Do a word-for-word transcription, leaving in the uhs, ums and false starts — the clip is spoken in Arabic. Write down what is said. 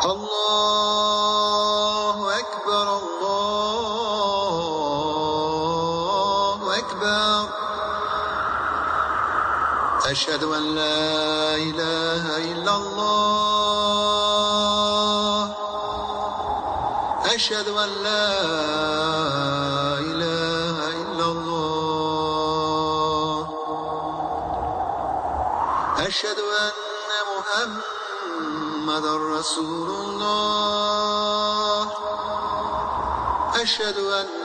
الله أكبر الله أكبر أشهد أن لا إله إلا الله أشهد أن لا إله إلا الله أشهد أن محمد رسول الله أشهد أن